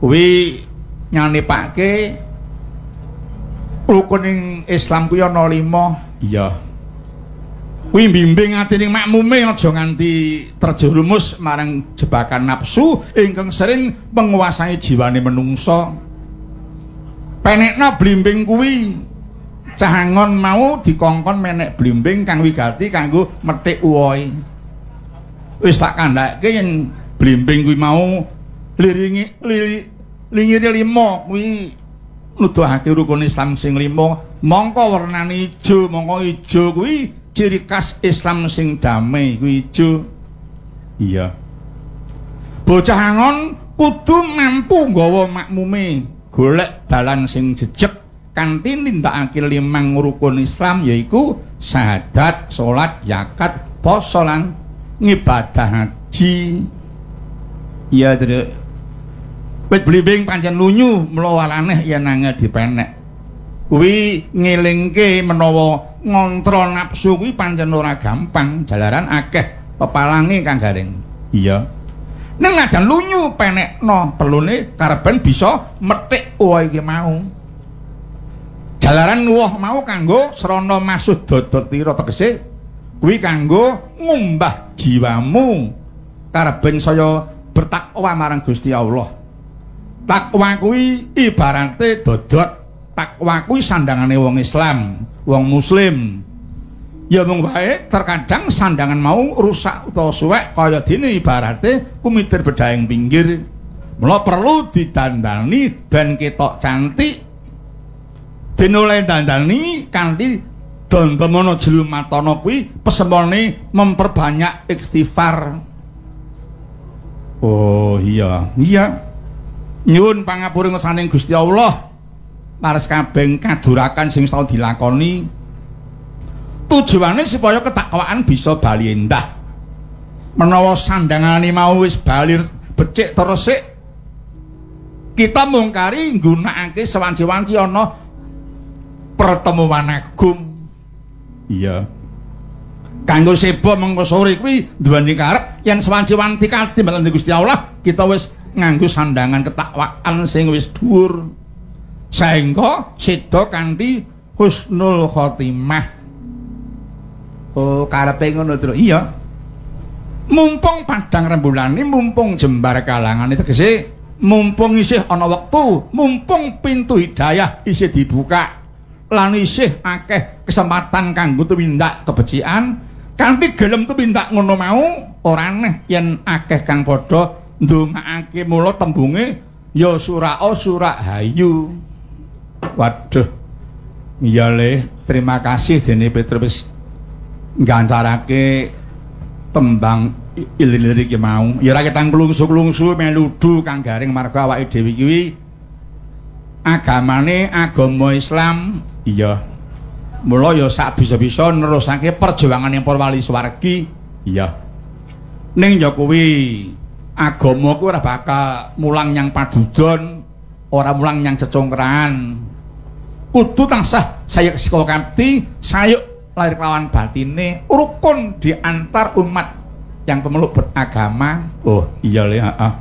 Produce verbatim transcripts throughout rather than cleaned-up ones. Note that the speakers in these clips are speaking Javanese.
kuwi nyanipake rukuning Islam kuwi ana lima. Iya. Kuwi bimbing atining makmume aja nganti terjerumus marang jebakan nafsu ingkang sering menguasai jiwane menungsa. Penekna blimbing kuwi cahangon mau dikongkon menek blimbing kang wigati kanggo methik uwohe. Wis tak kandhake yen blimbing kuwi mau liringi liri lingire lima kuwi nuduhake rukun Islam sing lima, mongko warnane ijo, mongko ijo kuwi ciri khas Islam sing damai kuwi ijo. Iya. Bocah angon kudu mampu nggawa makmume golek dalan sing jejeg kanthi nindakake limang rukun Islam yaiku syahadat, salat, zakat, poso lan ngibadah haji. Iya, Dre. Wit blimbing pancen lunyu mlawa aneh yen angel dipenek. Kuwi ngelingke menawa ngontrol nafsu kuwi pancen ora gampang, jalaran akeh pepalange kang garing. Iya. Ning najan lunyu penekno perlune karepen bisa methik uwohe iki mau. Jalaran uwoh mau kanggo srana maksud dodotira tegese kuwi kanggo ngumbah jiwamu karepen saya bertakwa marang Gusti Allah. Takwa kuwi ibarate dodot. Takwa kuwi sandangane wong Islam, wong muslim. Ya mung wae terkadang sandangan mau rusak utawa suwek kaya dene ibarate kumitir bedhaing pinggir. Mula perlu didandani ben ketok cantik. Dinoleh dandani kanthi dantemana jlumatana kuwi pesemone memperbanyak istighfar. Oh iya, iya. Nyuwun pangapuring saking Gusti Allah. Pares kabeh kadurakan sing tau dilakoni. Tujuane supaya ketakwaan bisa bali endah. Menawa sandangane mau wis bali becik teresik, kita mungkari nggunakake sewanci-wanci ana pertemuan agung. Iya. Kanggo seba mengko sore kuwi duweni karep yen sewanci-wanci katimbalan Gusti Allah, kita wis nganggo sandangan ketakwaan sing wis dhuwur. Saengga seda kanthi husnul khotimah. Oh, karepe ngono terus. Iya. Mumpung padang rembulane, mumpung jembar kalangane tegese mumpung isih ana wektu, mumpung pintu hidayah isih dibuka lan isih akeh kesempatan kanggo tumindak kebecikan, kanthi gelem tumindak ngono mau ora aneh yen akeh kang padha ndongaake mula tembunge ya surah o surah hayu. Waduh. Iya le, terima kasih dene Petrus nggancarake tembang ilir-ilir iki mau. Ya ora ketang klungsu-klungsu meludu kang garing marga awake dhewe kuwi agamane agama Islam. Iya. Mula ya sak bisa-bisa nerusake perjuangane para wali swargi. Iya. Ning ya kuwi agama kuwi ora bakal mulang nyang padudon, ora mulang nyang cecongkrahan. Kudu tansah sayek saka kapti, sayuk lahir kelawan batine, rukun di antar umat yang pemeluk beragama. Oh, iya le, heeh.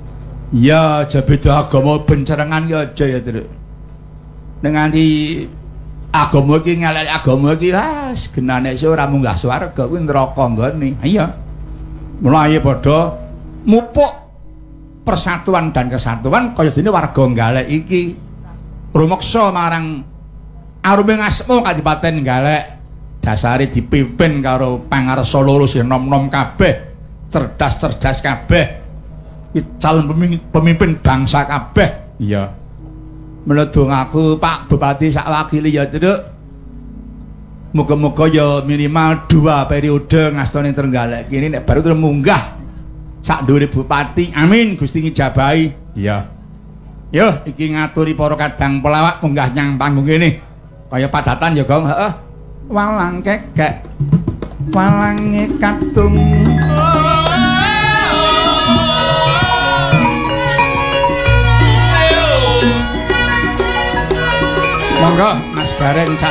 Ya aja beda agama bencerengan ya aja ya, Tru. Ning nganti agama iki ngelek agama iki wis genane iso ora munggah swarga kuwi neraka nggone. Iya. Mula ayo padha mupuk persatuan dan kesatuan kaya dene warga Galek iki. Rumeksa marang arume ngasmo Kadipaten Galek. Dasare dipimpin karo pangarsa loro sing nom-nom kabeh, cerdas-cerdas kabeh. Calon pemimpin bangsa kabeh. Iya. Meledung aku Pak Bupati sak wakili ya, Truk. Muga-muga ya minimal dua periode ngastane Trenggalek kene nek baru terus munggah sak dhuwure bupati. Amin Gusti ngijabahi. Iya. Yo iki ngaturi para kadang pelawak munggah nyang panggung kene. Kaya padatan ya, Gong. Heeh. Walang kekek. Walange katung. Monggo Mas Gareng